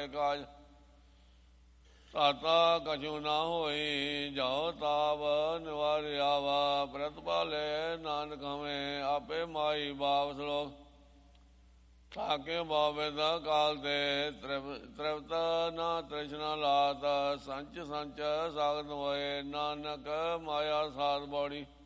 ਕਰੇ ਕਾਜ। ਤਾਤਾ ਕਛੂ ਨਾ ਹੋਈ ਜਾਓ ਤਾਪ ਨਿਵਾਰਿਆ ਵਾ। ਪ੍ਰਤਪਾਲੇ ਨਾਨਕ ਹਮੇ ਆਪੇ ਮਾਈ ਬਾਪ ਸਲੋਕ। ਥਾਕੇ ਬਾਬੇ ਦਾ ਕਾਲ ਤੇ ਤ੍ਰਿਪਤ ਨਾ ਤ੍ਰਿਸ਼ਨਾ ਲਾਤ। ਸੰਚ ਸੰਚ ਸਾਗਤ ਹੋਏ ਨਾਨਕ ਮਾਇਆ ਸਾਧ ਬੌੜੀ।